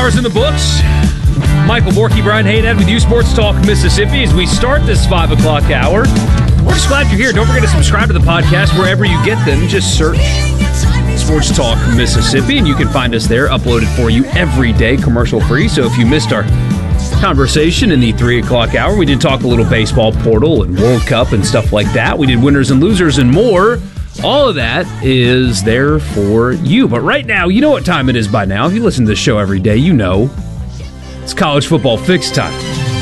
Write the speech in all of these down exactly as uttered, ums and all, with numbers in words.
hours in the books. Michael Borky, Brian Haydad with you, Sports Talk Mississippi, as we start this five o'clock hour. We're just glad you're here. Don't forget to subscribe to the podcast wherever you get them. Just search Sports Talk Mississippi, and you can find us there, uploaded for you every day, commercial-free. So if you missed our conversation in the three o'clock hour, we did talk a little baseball portal and World Cup and stuff like that. We did winners and losers and more. All of that is there for you. But right now, you know what time it is by now. If you listen to this show every day, you know it's college football fix time.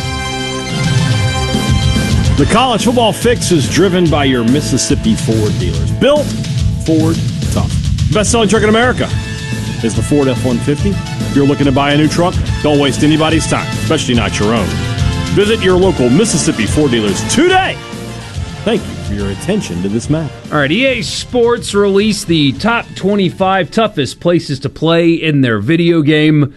The college football fix is driven by your Mississippi Ford dealers. Built Ford Tough. Best-selling truck in America is the Ford F one fifty. If you're looking to buy a new truck, don't waste anybody's time, especially not your own. Visit your local Mississippi Ford dealers today. Thank you for your attention to this matter. All right, E A Sports released the top twenty-five toughest places to play in their video game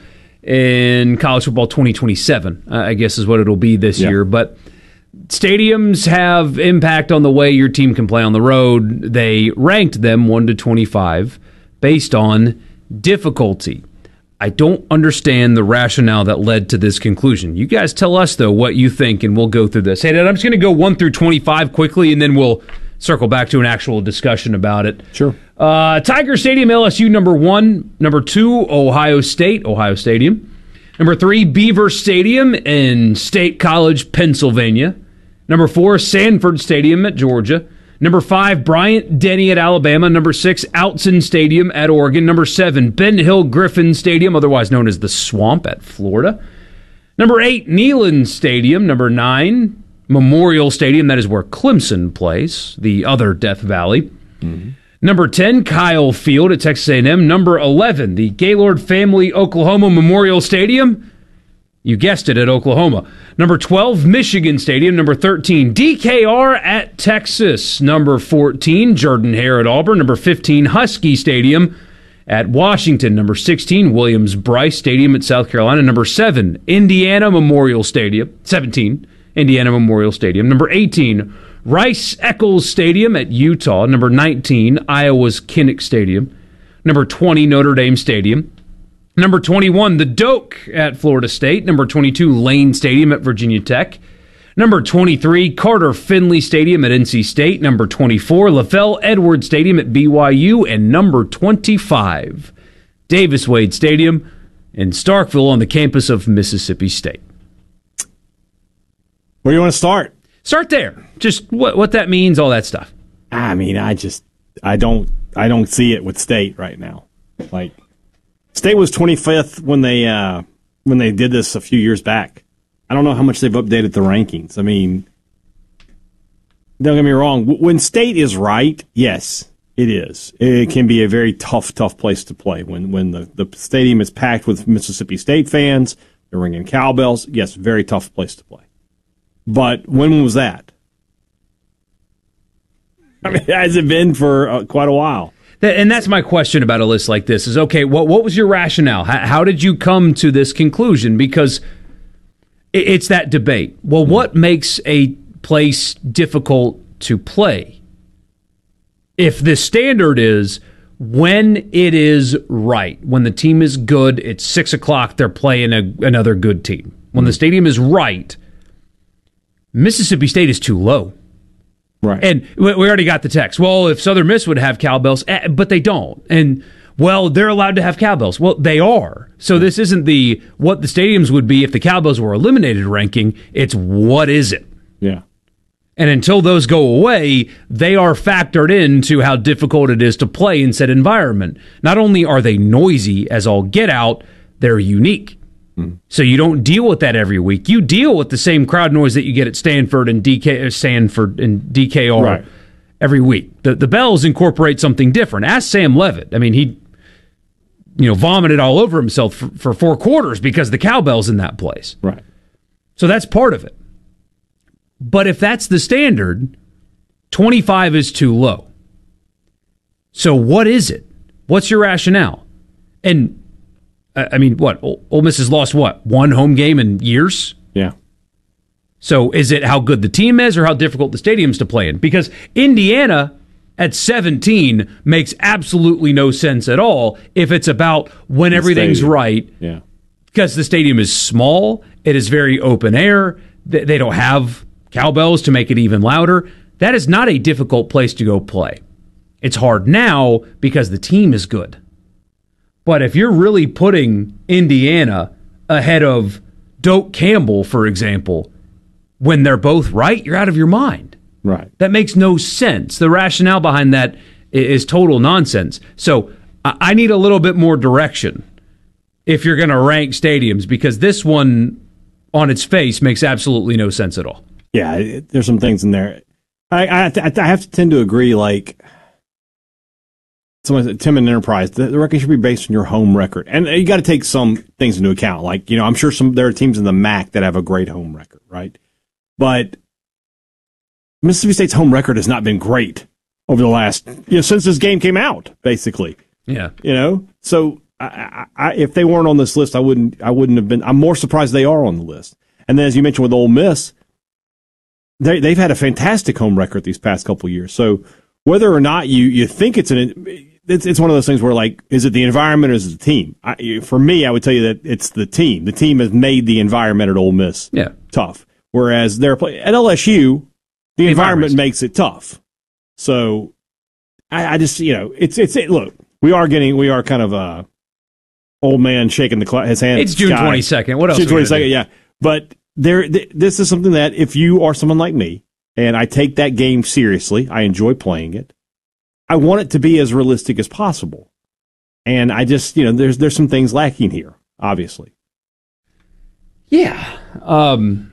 in college football twenty twenty-seven, uh, I guess is what it'll be this yeah. year. But stadiums have impact on the way your team can play on the road. They ranked them one to twenty-five based on difficulty. I don't understand the rationale that led to this conclusion. You guys tell us, though, what you think, and we'll go through this. Hey, Dad, I'm just going to go one through twenty-five quickly, and then we'll circle back to an actual discussion about it. Sure. Uh, Tiger Stadium, L S U, number one. Number two, Ohio State, Ohio Stadium. Number three, Beaver Stadium in State College, Pennsylvania. Number four, Sanford Stadium at Georgia. Number five, Bryant-Denny at Alabama. Number six, Outson Stadium at Oregon. Number seven, Ben Hill Griffin Stadium, otherwise known as the Swamp at Florida. Number eight, Neyland Stadium. Number nine, Memorial Stadium. That is where Clemson plays, the other Death Valley. Mm-hmm. Number ten, Kyle Field at Texas A and M. Number eleven, the Gaylord Family Oklahoma Memorial Stadium. You guessed it, at Oklahoma. Number twelve, Michigan Stadium. Number thirteen, D K R at Texas. Number fourteen, Jordan-Hare at Auburn. Number fifteen, Husky Stadium at Washington. Number sixteen, Williams-Brice Stadium at South Carolina. Number seven, Indiana Memorial Stadium. seventeen, Indiana Memorial Stadium. Number eighteen, Rice-Eccles Stadium at Utah. Number nineteen, Iowa's Kinnick Stadium. Number twenty, Notre Dame Stadium. Number twenty-one, the Doak at Florida State. Number twenty-two, Lane Stadium at Virginia Tech. Number twenty-three, Carter Finley Stadium at N C State. Number twenty-four, LaVell Edwards Stadium at B Y U. And number twenty-five, Davis Wade Stadium in Starkville on the campus of Mississippi State. Where do you want to start? Start there. Just what what that means, all that stuff. I mean, I just I don't I don't see it with State right now. Like, State was twenty-fifth when they uh, when they did this a few years back. I don't know how much they've updated the rankings. I mean, don't get me wrong. When State is right, yes, it is. It can be a very tough, tough place to play. When when the, the stadium is packed with Mississippi State fans, they're ringing cowbells. Yes, very tough place to play. But when was that? I mean, has it been for uh, quite a while? And that's my question about a list like this is, okay, what what was your rationale? How, how did you come to this conclusion? Because it's that debate. Well, what makes a place difficult to play? If the standard is when it is right, when the team is good, it's six o'clock, they're playing a, another good team. When the stadium is right, Mississippi State is too low. Right. And we already got the text. Well, if Southern Miss would have cowbells, but they don't. And, well, they're allowed to have cowbells. Well, they are. So this isn't the what the stadiums would be if the cowbells were eliminated ranking. It's what is it? Yeah. And until those go away, they are factored into how difficult it is to play in said environment. Not only are they noisy as all get out, they're unique. Mm. So you don't deal with that every week. You deal with the same crowd noise that you get at Stanford and D K Stanford and D K R right. every week. The the bells incorporate something different. Ask Sam Levitt. I mean, he you know vomited all over himself for, for four quarters because the cowbells in that place. Right. So that's part of it. But if that's the standard, twenty-five is too low. So what is it? What's your rationale? And I mean, what? Ole Miss has lost, what, one home game in years? Yeah. So is it how good the team is or how difficult the stadium's to play in? Because Indiana at seventeen makes absolutely no sense at all if it's about when the everything's stadium. right. Yeah. because the stadium is small. It is very open air. They, they don't have cowbells to make it even louder. That is not a difficult place to go play. It's hard now because the team is good. But if you're really putting Indiana ahead of Doak Campbell, for example, when they're both right, you're out of your mind. Right. That makes no sense. The rationale behind that is total nonsense. So I need a little bit more direction if you're going to rank stadiums, because this one on its face makes absolutely no sense at all. Yeah, it, there's some things in there. I I, I have to tend to agree. Like someone said, Tim and Enterprise, the, the record should be based on your home record, and you got to take some things into account. Like, you know, I'm sure some there are teams in the M A C that have a great home record, right? But Mississippi State's home record has not been great over the last, you know, since this game came out, basically. Yeah, you know, so. I, I, if they weren't on this list, I wouldn't. I wouldn't have been. I'm more surprised they are on the list. And then, as you mentioned with Ole Miss, they, they've had a fantastic home record these past couple of years. So whether or not you, you think it's an, it's it's one of those things where, like, is it the environment or is it the team? I, for me, I would tell you that it's the team. The team has made the environment at Ole Miss yeah. tough. Whereas they're play, at L S U, the, the environment makes it tough. So I, I just, you know, it's it's it, look, we are getting we are kind of uh old man shaking the cl- his hand. It's June twenty-second. What else? June twenty-second, yeah. But there, th- this is something that if you are someone like me, and I take that game seriously, I enjoy playing it, I want it to be as realistic as possible. And I just, you know, there's there's some things lacking here, obviously. Yeah. Um,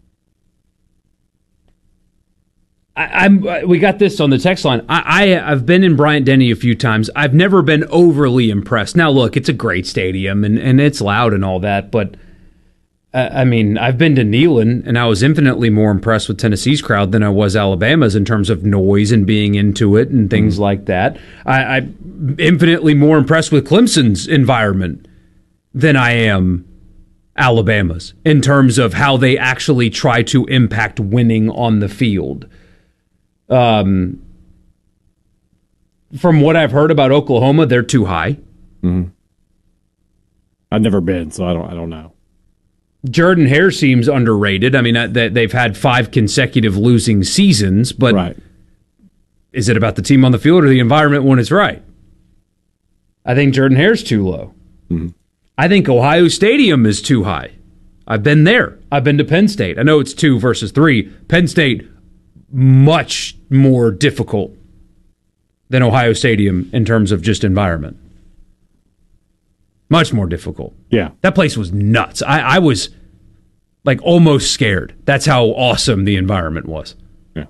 I, I'm. We got this on the text line. I, I I've been in Bryant Denny a few times. I've never been overly impressed. Now, look, it's a great stadium and, and it's loud and all that, but uh, I mean, I've been to Neyland and I was infinitely more impressed with Tennessee's crowd than I was Alabama's in terms of noise and being into it and things mm-hmm. like that. I, I'm infinitely more impressed with Clemson's environment than I am Alabama's in terms of how they actually try to impact winning on the field. Um, from what I've heard about Oklahoma, they're too high. Mm-hmm. I've never been, so I don't. I don't know. Jordan Hare seems underrated. I mean, uh, they've had five consecutive losing seasons, but right. Is it about the team on the field or the environment when it's right? I think Jordan Hare's too low. Mm-hmm. I think Ohio Stadium is too high. I've been there. I've been to Penn State. I know it's two versus three. Penn State, much more difficult than Ohio Stadium in terms of just environment. Much more difficult. Yeah. That place was nuts. I, I was like almost scared. That's how awesome the environment was. Yeah.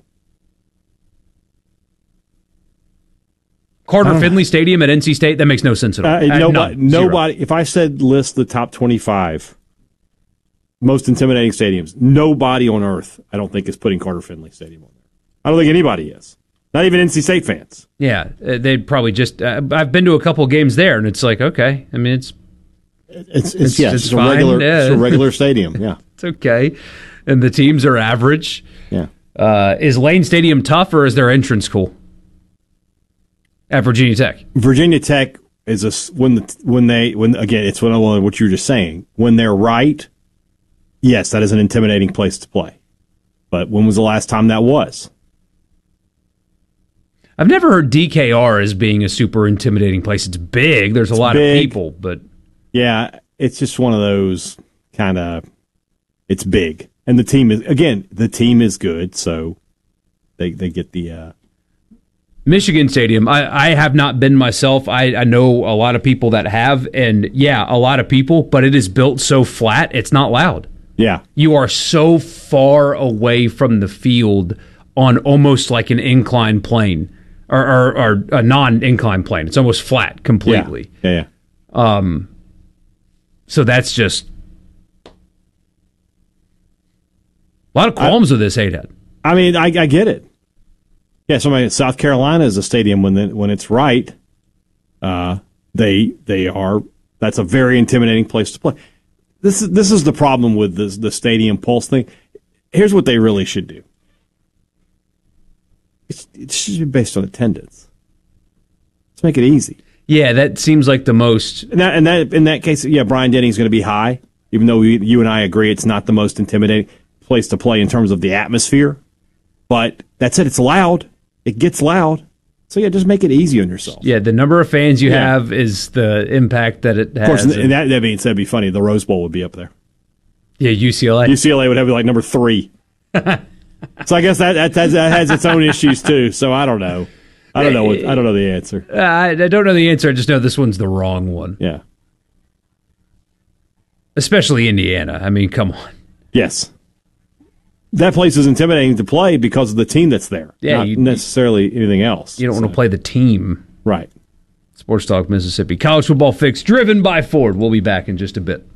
Carter Finley Stadium at N C State, that makes no sense at all. Uh, nobody, None, nobody if I said list the top twenty-five most intimidating stadiums, nobody on earth, I don't think, is putting Carter Finley Stadium on there. I don't think anybody is. Not even N C State fans. Yeah, they'd probably just. Uh, I've been to a couple games there, and it's like, okay. I mean, it's it's it's, it's yeah, it's, it's a regular, yeah. it's a regular stadium. Yeah, it's okay, and the teams are average. Yeah, uh, is Lane Stadium tough, or is their entrance cool? At Virginia Tech, Virginia Tech is a when the when they when again it's what what you were just saying. When they're right, yes, that is an intimidating place to play. But when was the last time that was? I've never heard D K R as being a super intimidating place. It's big. There's a it's lot big. of people, but yeah, it's just one of those kind of. It's big, and the team is again. The team is good, so they they get the uh... Michigan Stadium. I, I have not been myself. I, I know a lot of people that have, and yeah, a lot of people. But it is built so flat, it's not loud. Yeah, you are so far away from the field on almost like an inclined plane. Or, or, or a non-inclined plane. It's almost flat completely. Yeah, yeah. yeah. Um, so that's just a lot of qualms I, with this, Haydad. I mean, I, I get it. Yeah, somebody South Carolina is a stadium when the, when it's right. Uh, they they are. That's a very intimidating place to play. This is this is the problem with this, the stadium pulse thing. Here's what they really should do. It's, it should be based on attendance. Let's make it easy. Yeah, that seems like the most. In that, in that, in that case, yeah, Brian Denning's going to be high, even though we, you and I agree it's not the most intimidating place to play in terms of the atmosphere. But that said, it's loud. It gets loud. So, yeah, just make it easy on yourself. Yeah, the number of fans you Yeah. have is the impact that it has. Of course, and that, that being said, it'd be funny. The Rose Bowl would be up there. Yeah, U C L A. U C L A would have like number three. So I guess that, that that has its own issues too. So I don't know. I don't know. What, I don't know the answer. Uh, I, I don't know the answer. I just know this one's the wrong one. Yeah. Especially Indiana. I mean, come on. Yes. That place is intimidating to play because of the team that's there, Yeah, not you- necessarily anything else. You don't So- want to play the team. Right. Sports Talk Mississippi. College Football Fix, driven by Ford. We'll be back in just a bit.